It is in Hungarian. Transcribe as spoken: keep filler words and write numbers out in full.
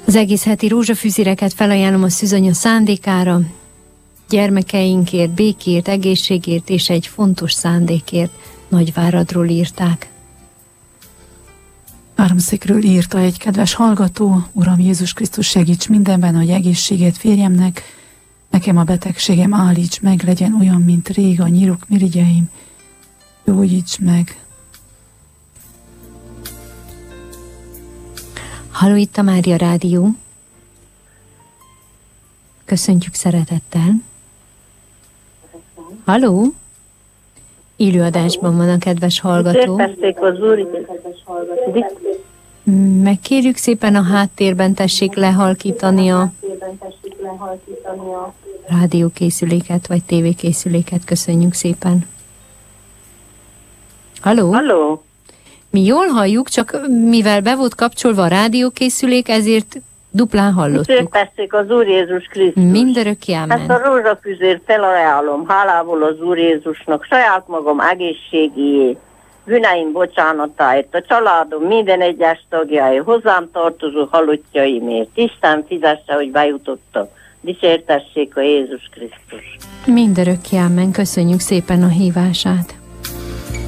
Az egész heti rózsafűzéreket felajánlom a szűzanya szándékára, gyermekeinkért, békért, egészségért és egy fontos szándékért. Nagyváradról írták. Háromszékről írta egy kedves hallgató: Uram Jézus Krisztus, segíts mindenben, hogy egészséget férjemnek, nekem a betegségem állíts meg, legyen olyan, mint rég a nyirok mirigyeim, gyógyíts meg. Halló, itt a Mária Rádió. Köszöntjük szeretettel. Halló? Élőadásban van a kedves hallgató. Megkérjük szépen a háttérben, tessék lehalkítani a rádiókészüléket, vagy tévékészüléket. Köszönjük szépen. Halló? Halló? Mi jól halljuk, csak mivel be volt kapcsolva a rádiókészülék, ezért duplán hallottuk. Dicsért tessék az Úr Jézus Krisztus. Mindörökké ámen. Ezt a rózsafűzért felajánlom hálából az Úr Jézusnak, saját magam egészségéért, bűneim bocsánatáért, a családom minden egyes tagjáért, hozzám tartozó halottjaimért. Isten fizesse, hogy bejutottak. Dicsért tessék a Jézus Krisztus. Mindörökké ámen. Köszönjük szépen a hívását.